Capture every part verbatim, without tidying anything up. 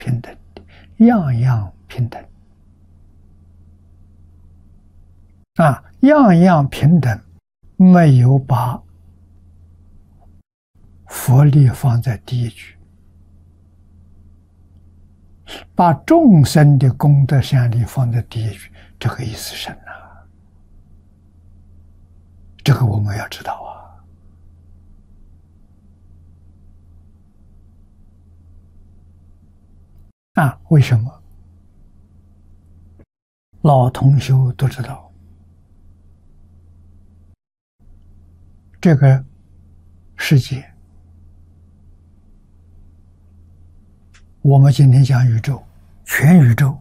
平等的，样样平等啊，样样平等，没有把佛力放在第一句，把众生的功德善力放在第一句，这个意思深啊，这个我们要知道啊。啊，为什么？老同修都知道，这个世界，我们今天讲宇宙，全宇宙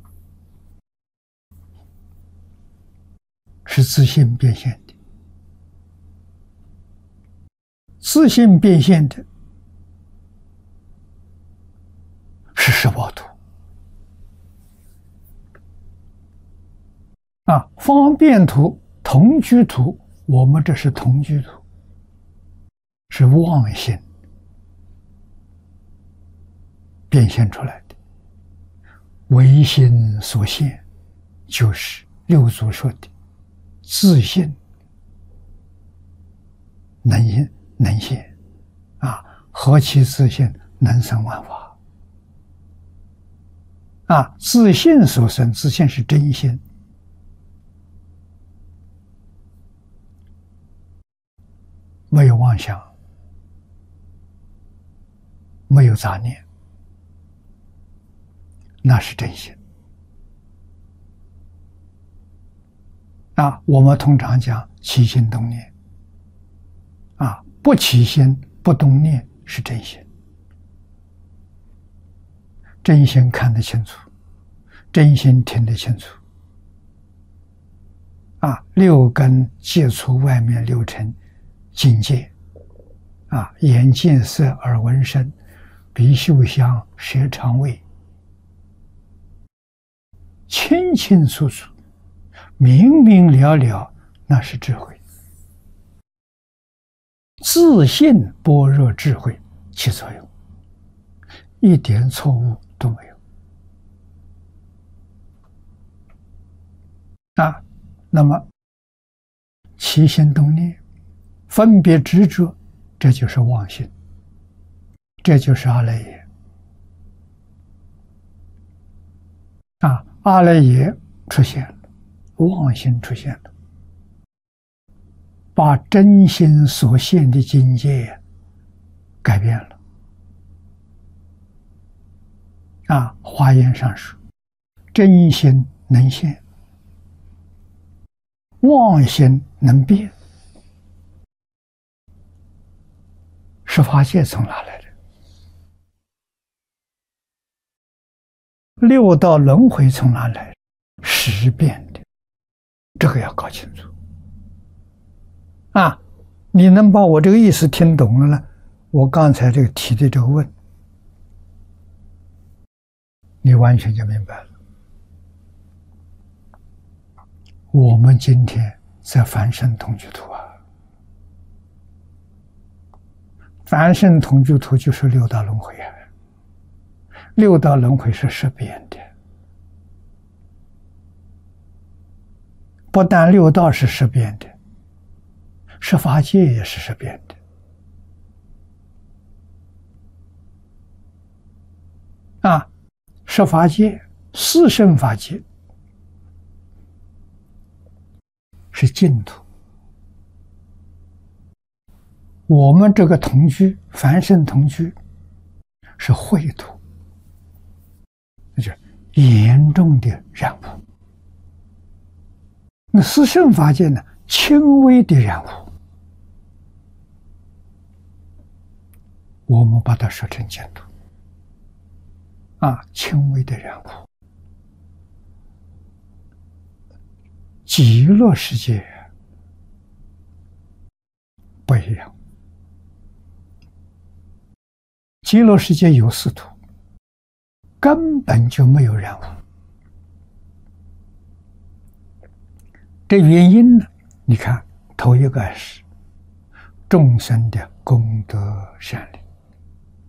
是自性变现的，自性变现的是十报图啊，方便图、同居图，我们这是同居图，是妄心变现出来的，唯心所现，就是六祖说的自性能现能现啊，何其自性能生万法啊！自性所生，自性是真心，没有妄想，没有杂念，那是真心啊。我们通常讲起心动念啊，不起心不动念是真心，真心看得清楚，真心听得清楚啊。六根接触外面六尘境界啊，眼见色，耳闻声，鼻嗅香，舌尝味，清清楚楚，明明了了，那是智慧。自信般若智慧起作用，一点错误都没有啊。那么起心动念、分别执着，这就是妄心，这就是阿赖耶啊。阿赖耶出现了，妄心出现了，把真心所现的境界改变了啊。华严上说，真心能现，妄心能变。十法界从哪来的？六道轮回从哪来？识变的，这个要搞清楚啊！你能把我这个意思听懂了呢？我刚才这个提的这个问，你完全就明白了。我们今天在凡圣同居图啊，凡圣同居图就是六道轮回啊，六道轮回是识变的，不但六道是识变的，十法界也是识变的啊。十法界、四圣法界是净土，我们这个同居凡圣同居是秽土，那就是严重的染污。那四圣法界呢，轻微的染污，我们把它说成净土啊，轻微的染污。极乐世界不一样，极乐世界有四土，根本就没有染污。这原因呢？你看头一个是众生的功德善力，